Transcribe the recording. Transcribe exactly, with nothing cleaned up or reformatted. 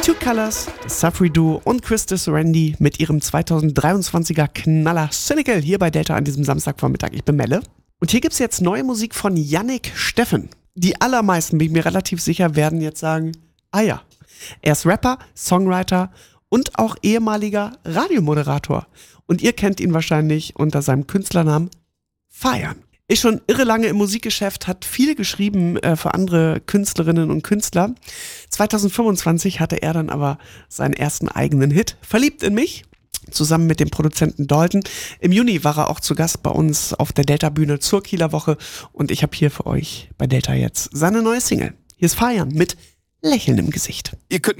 Two Colors, das Safri Duo und Krista Sorandi mit ihrem zweitausenddreiundzwanziger Knaller Cynical hier bei Delta an diesem Samstagvormittag. Ich bin Melle. Und hier gibt's jetzt neue Musik von Yannick Steffen. Die allermeisten, bin ich mir relativ sicher, werden jetzt sagen, ah ja, er ist Rapper, Songwriter und auch ehemaliger Radiomoderator. Und ihr kennt ihn wahrscheinlich unter seinem Künstlernamen Feiern. Ist schon irre lange im Musikgeschäft, hat viel geschrieben äh, für andere Künstlerinnen und Künstler. zweitausendfünfundzwanzig hatte er dann aber seinen ersten eigenen Hit, Verliebt in mich, zusammen mit dem Produzenten Dalton. Im Juni war er auch zu Gast bei uns auf der Delta-Bühne zur Kieler Woche und ich habe hier für euch bei Delta jetzt seine neue Single. Hier ist Feiern mit Lächeln im Gesicht. Ihr könnt